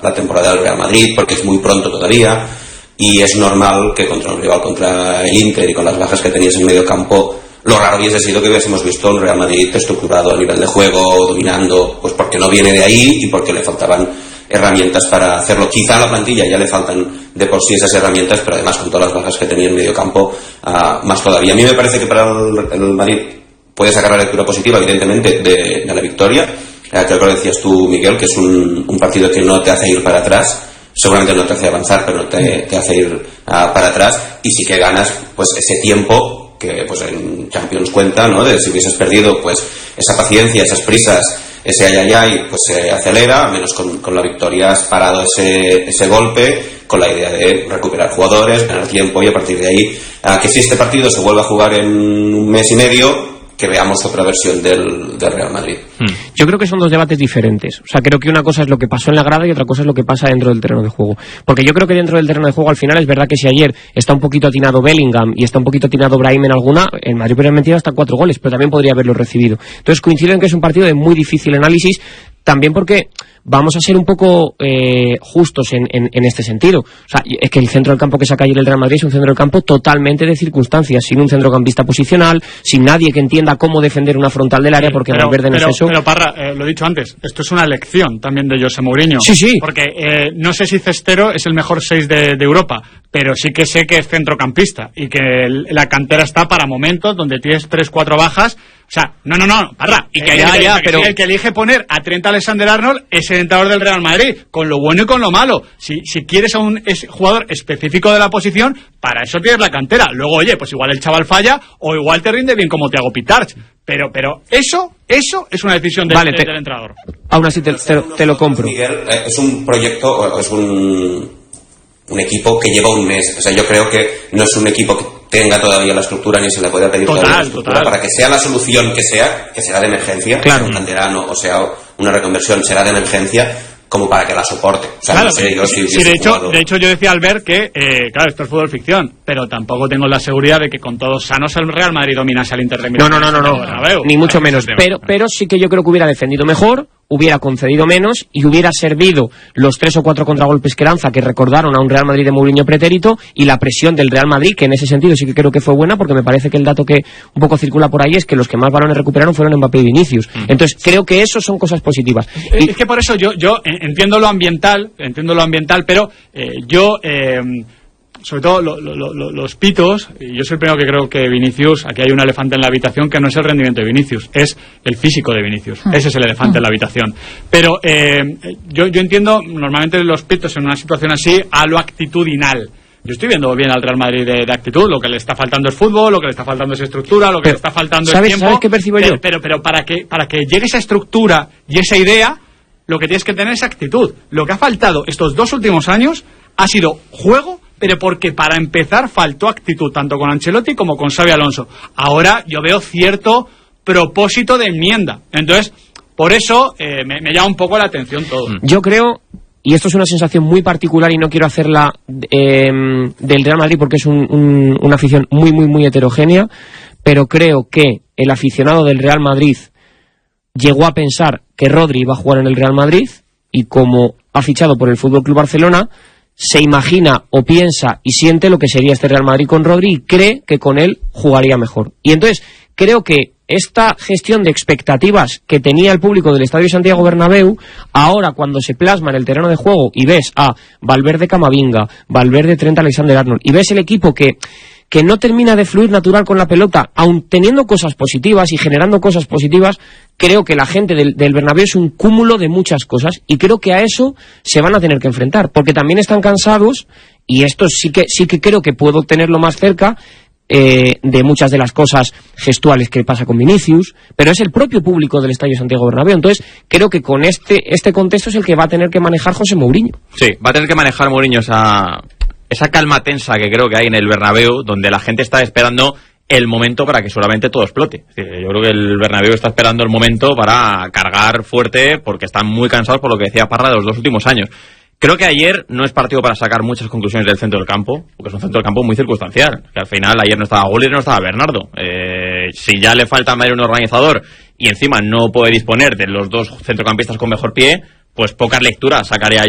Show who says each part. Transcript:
Speaker 1: la temporada del Real Madrid, porque es muy pronto todavía, y es normal que contra un rival, contra el Inter y con las bajas que tenías en medio campo, lo raro hubiese sido que hubiésemos visto un Real Madrid estructurado a nivel de juego, dominando, pues porque no viene de ahí y porque le faltaban herramientas para hacerlo. Quizá a la plantilla ya le faltan de por sí esas herramientas, pero además con todas las bajas que tenía en medio campo, más todavía. A mí me parece que para el Madrid puede sacar la lectura positiva, evidentemente, de la victoria. Creo que lo decías tú, Miguel, que es un partido que no te hace ir para atrás, seguramente no te hace avanzar, pero no te hace ir para atrás, y sí que ganas pues ese tiempo que pues en Champions cuenta, ¿no? De si hubieses perdido, pues esa paciencia, esas prisas, ese ayayay, pues se acelera, al menos con la victoria has parado ese golpe, con la idea de recuperar jugadores, ganar tiempo, y a partir de ahí, que si este partido se vuelve a jugar en un mes y medio, que veamos otra versión del Real Madrid.
Speaker 2: Yo creo que son dos debates diferentes. O sea, creo que una cosa es lo que pasó en la grada y otra cosa es lo que pasa dentro del terreno de juego. Porque yo creo que dentro del terreno de juego, al final, es verdad que si ayer está un poquito atinado Bellingham y está un poquito atinado Brahim en alguna, el Madrid podría haber metido hasta 4 goles, pero también podría haberlo recibido. Entonces coincido en que es un partido de muy difícil análisis, también porque vamos a ser un poco justos en este sentido. O sea, es que el centro del campo que saca ayer el Real Madrid es un centro del campo totalmente de circunstancias, sin un centrocampista posicional, sin nadie que entienda cómo defender una frontal del área, porque Valverde en exceso...
Speaker 3: Pero Parra, lo he dicho antes, esto es una lección también de José Mourinho.
Speaker 2: Sí.
Speaker 3: Porque no sé si Cestero es el mejor 6 de Europa, pero sí que sé que es centrocampista y que la cantera está para momentos donde tienes 3-4 bajas. O sea, no, Parra. Y que pero el que elige poner a Trent Alexander-Arnold es el entrenador del Real Madrid, con lo bueno y con lo malo. Si quieres a un jugador específico de la posición, para eso tienes la cantera. Luego, oye, pues igual el chaval falla o igual te rinde bien como Thiago Pitarch. Pero eso es una decisión del entrenador.
Speaker 2: Aún así te lo compro.
Speaker 1: Miguel, es un proyecto, es un equipo que lleva un mes. O sea, yo creo que no es un equipo que tenga todavía la estructura, ni se le puede pedir todavía la estructura. Para que sea la solución que será de emergencia,
Speaker 2: claro,
Speaker 1: un canterano, o sea, una reconversión, será de emergencia, como para que la soporte. O sea,
Speaker 3: claro,
Speaker 1: no sé yo si
Speaker 3: de hecho yo decía al ver que, claro, esto es fútbol ficción, pero tampoco tengo la seguridad de que con todos sanos el Real Madrid dominase al Inter de Milán.
Speaker 2: No, ni mucho menos. Pero sí que yo creo que hubiera defendido mejor, hubiera concedido menos y hubiera servido los 3 o 4 contragolpes que lanza, que recordaron a un Real Madrid de Mourinho pretérito, y la presión del Real Madrid, que en ese sentido sí que creo que fue buena, porque me parece que el dato que un poco circula por ahí es que los que más balones recuperaron fueron Mbappé y Vinicius. Entonces creo que eso son cosas positivas.
Speaker 3: Es que por eso yo entiendo lo ambiental, pero sobre todo los pitos, y yo soy el primero que creo que Vinicius, aquí hay un elefante en la habitación que no es el rendimiento de Vinicius, es el físico de Vinicius. Ese es el elefante en la habitación. Pero yo entiendo normalmente los pitos en una situación así a lo actitudinal. Yo estoy viendo bien al Real Madrid de actitud. Lo que le está faltando es fútbol, lo que le está faltando es estructura, lo que le está faltando es tiempo.
Speaker 2: ¿Sabes qué percibo yo?
Speaker 3: Pero para que llegue esa estructura y esa idea, lo que tienes que tener es actitud. Lo que ha faltado estos 2 últimos años ha sido juego, pero porque para empezar faltó actitud, tanto con Ancelotti como con Xabi Alonso. Ahora yo veo cierto propósito de enmienda. Entonces, por eso me llama un poco la atención todo.
Speaker 2: Yo creo, y esto es una sensación muy particular y no quiero hacerla del Real Madrid porque es una afición muy, muy, muy heterogénea, pero creo que el aficionado del Real Madrid llegó a pensar que Rodri iba a jugar en el Real Madrid, y como ha fichado por el FC Barcelona, se imagina o piensa y siente lo que sería este Real Madrid con Rodri y cree que con él jugaría mejor. Y entonces creo que esta gestión de expectativas que tenía el público del Estadio Santiago Bernabéu, ahora cuando se plasma en el terreno de juego y ves a Valverde, Camavinga, Valverde, Trent Alexander-Arnold, y ves el equipo que no termina de fluir natural con la pelota, aun teniendo cosas positivas y generando cosas positivas, creo que la gente del Bernabéu es un cúmulo de muchas cosas, y creo que a eso se van a tener que enfrentar, porque también están cansados, y esto sí que creo que puedo tenerlo más cerca de muchas de las cosas gestuales que pasa con Vinicius, pero es el propio público del Estadio Santiago Bernabéu. Entonces creo que con este contexto es el que va a tener que manejar José Mourinho.
Speaker 4: Sí, va a tener que manejar Mourinho esa calma tensa que creo que hay en el Bernabéu, donde la gente está esperando el momento para que solamente todo explote. Yo creo que el Bernabéu está esperando el momento para cargar fuerte, porque están muy cansados, por lo que decía Parra, de los 2 últimos años. Creo que ayer no es partido para sacar muchas conclusiones del centro del campo, porque es un centro del campo muy circunstancial. Que al final ayer no estaba Gullit y no estaba Bernardo. Si ya le falta a Madrid un organizador y encima no puede disponer de los 2 centrocampistas con mejor pie, pues pocas lecturas sacaría